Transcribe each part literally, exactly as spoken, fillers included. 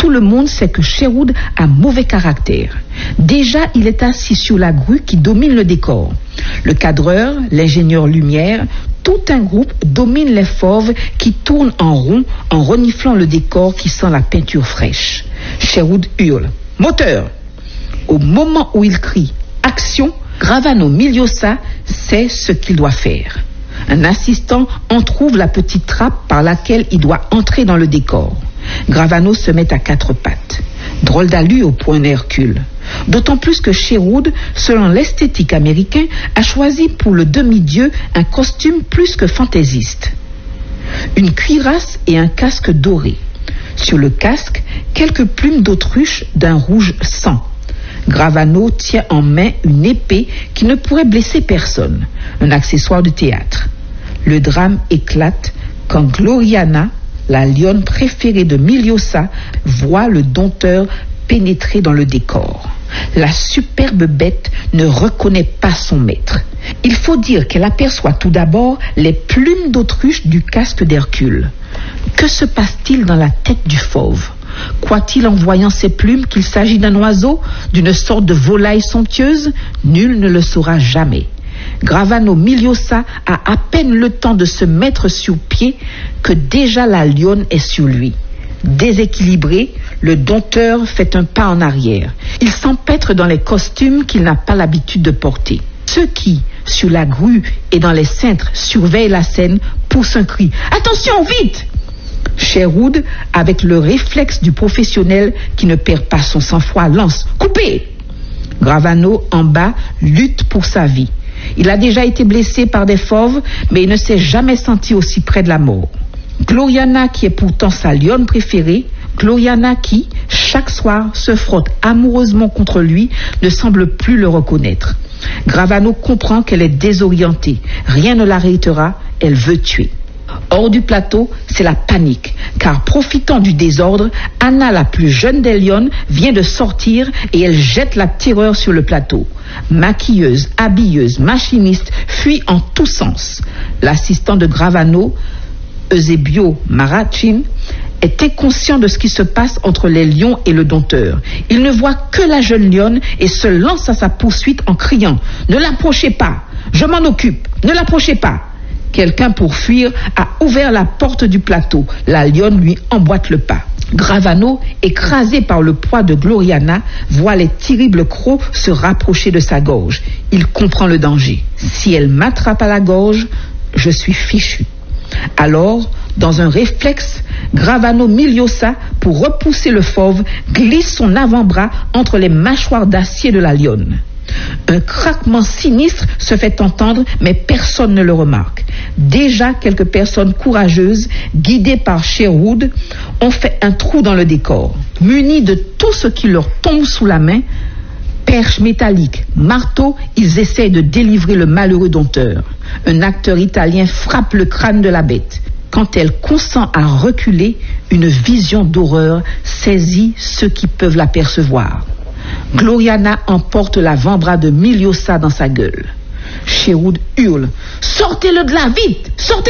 tout le monde sait que Sherwood a mauvais caractère. Déjà, il est assis sur la grue qui domine le décor. Le cadreur, l'ingénieur lumière, tout un groupe domine les fauves qui tournent en rond en reniflant le décor qui sent la peinture fraîche. Sherwood hurle « Moteur !» Au moment où il crie « Action !», Gravano Miliosa sait ce qu'il doit faire. Un assistant entr'ouvre la petite trappe par laquelle il doit entrer dans le décor. Gravano se met à quatre pattes. Drôle d'allure au point Hercule. D'autant plus que Sherwood, selon l'esthétique américain, a choisi pour le demi-dieu un costume plus que fantaisiste. Une cuirasse et un casque doré. Sur le casque, quelques plumes d'autruche d'un rouge sang. Gravano tient en main une épée qui ne pourrait blesser personne, un accessoire de théâtre. Le drame éclate quand Gloriana, la lionne préférée de Miliosa, voit le dompteur pénétrer dans le décor. La superbe bête ne reconnaît pas son maître. Il faut dire qu'elle aperçoit tout d'abord les plumes d'autruche du casque d'Hercule. Que se passe-t-il dans la tête du fauve ? Croit-il en voyant ces plumes qu'il s'agit d'un oiseau, d'une sorte de volaille somptueuse ? Nul ne le saura jamais. Gravano Miliosa a à peine le temps de se mettre sur pied que déjà la lionne est sur lui. Déséquilibré, le dompteur fait un pas en arrière. Il s'empêtre dans les costumes qu'il n'a pas l'habitude de porter. Ceux qui, sur la grue et dans les cintres, surveillent la scène poussent un cri « Attention, vite !» Sherwood, avec le réflexe du professionnel qui ne perd pas son sang-froid, lance « Coupez !» Gravano, en bas, lutte pour sa vie. Il a déjà été blessé par des fauves, mais il ne s'est jamais senti aussi près de la mort. Gloriana, qui est pourtant sa lionne préférée, Gloriana qui, chaque soir, se frotte amoureusement contre lui, ne semble plus le reconnaître. Gravano comprend qu'elle est désorientée. Rien ne l'arrêtera, elle veut tuer. Hors du plateau, c'est la panique, car profitant du désordre, Anna, la plus jeune des lionnes, vient de sortir et elle jette la terreur sur le plateau. Maquilleuse, habilleuse, machiniste fuient en tous sens. L'assistant de Gravano, Eusebio Marachin, est inconscient de ce qui se passe entre les lions et le dompteur. Il ne voit que la jeune lionne et se lance à sa poursuite en criant « Ne l'approchez pas, je m'en occupe, ne l'approchez pas !» Quelqu'un, pour fuir, a ouvert la porte du plateau. La lionne lui emboîte le pas. Gravano, écrasé par le poids de Gloriana, voit les terribles crocs se rapprocher de sa gorge. Il comprend le danger. Si elle m'attrape à la gorge, je suis fichu. Alors, dans un réflexe, Gravano Miliosa, pour repousser le fauve, glisse son avant-bras entre les mâchoires d'acier de la lionne. Un craquement sinistre se fait entendre, mais personne ne le remarque. Déjà, quelques personnes courageuses, guidées par Sherwood, ont fait un trou dans le décor. Munis de tout ce qui leur tombe sous la main, perches métalliques, marteaux, ils essaient de délivrer le malheureux dompteur. Un acteur italien frappe le crâne de la bête. Quand elle consent à reculer, une vision d'horreur saisit ceux qui peuvent l'apercevoir. Gloriana emporte l'avant-bras de Miliosa dans sa gueule. Sherwood hurle « Sortez-le de là, vite! Sortez-le !»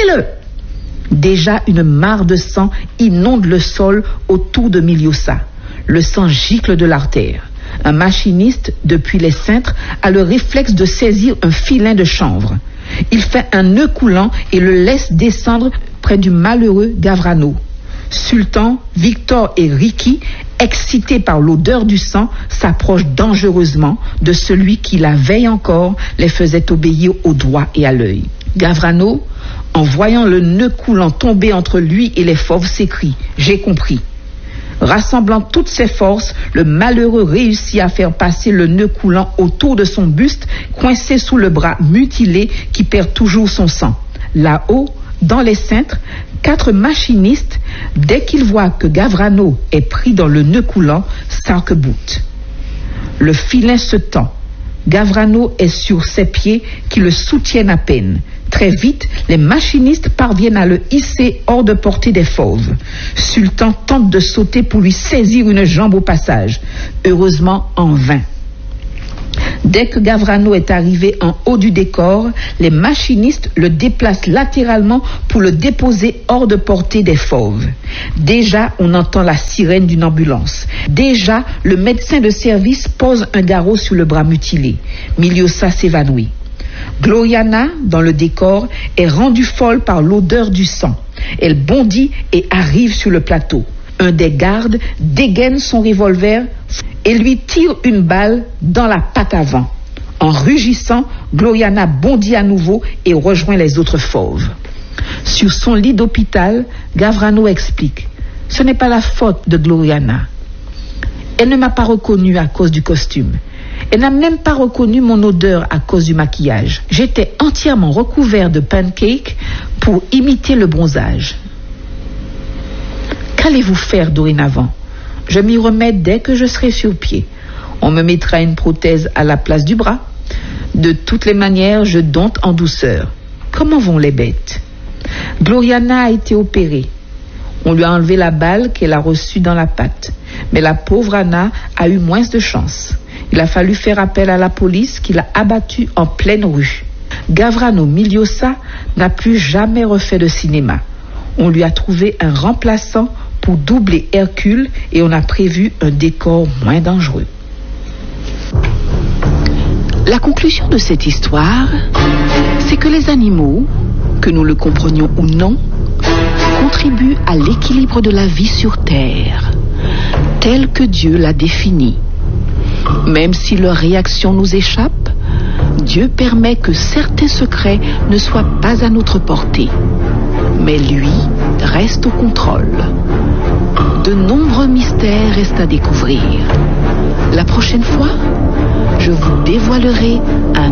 Déjà, une mare de sang inonde le sol autour de Miliosa. Le sang gicle de l'artère. Un machiniste, depuis les cintres, a le réflexe de saisir un filin de chanvre. Il fait un nœud coulant et le laisse descendre près du malheureux Gravano. Sultan, Victor et Ricky, excités par l'odeur du sang, s'approchent dangereusement de celui qui, la veille encore, les faisait obéir au doigt et à l'œil. Gravano, en voyant le nœud coulant tomber entre lui et les fauves, s'écrie « J'ai compris ». Rassemblant toutes ses forces, le malheureux réussit à faire passer le nœud coulant autour de son buste, coincé sous le bras mutilé qui perd toujours son sang. Là-haut, dans les cintres, quatre machinistes, dès qu'ils voient que Gravano est pris dans le nœud coulant, s'arc-boutent. Le filin se tend. Gravano est sur ses pieds qui le soutiennent à peine. Très vite, les machinistes parviennent à le hisser hors de portée des fauves. Sultan tente de sauter pour lui saisir une jambe au passage. Heureusement, en vain. Dès que Gavrano est arrivé en haut du décor, les machinistes le déplacent latéralement pour le déposer hors de portée des fauves. Déjà, on entend la sirène d'une ambulance. Déjà, le médecin de service pose un garrot sur le bras mutilé. Miliosa s'évanouit. Gloriana, dans le décor, est rendue folle par l'odeur du sang. Elle bondit et arrive sur le plateau. Un des gardes dégaine son revolver et lui tire une balle dans la patte avant. En rugissant, Gloriana bondit à nouveau et rejoint les autres fauves. Sur son lit d'hôpital, Gavrano explique « Ce n'est pas la faute de Gloriana. Elle ne m'a pas reconnu à cause du costume. Elle n'a même pas reconnu mon odeur à cause du maquillage. J'étais entièrement recouvert de pancakes pour imiter le bronzage. Qu'allez-vous faire dorénavant? Je m'y remets dès que je serai sur pied. On me mettra une prothèse à la place du bras. De toutes les manières, je dompte en douceur. Comment vont les bêtes? Gloriana a été opérée. On lui a enlevé la balle qu'elle a reçue dans la patte. Mais la pauvre Anna a eu moins de chance. Il a fallu faire appel à la police qui l'a abattue en pleine rue. Gavrano Miliosa n'a plus jamais refait de cinéma. On lui a trouvé un remplaçant pour doubler Hercule et on a prévu un décor moins dangereux. La conclusion de cette histoire, c'est que les animaux, que nous le comprenions ou non, contribuent à l'équilibre de la vie sur Terre, tel que Dieu l'a défini. Même si leur réaction nous échappe, Dieu permet que certains secrets ne soient pas à notre portée. Mais lui reste au contrôle. De nombreux mystères restent à découvrir. La prochaine fois, je vous dévoilerai un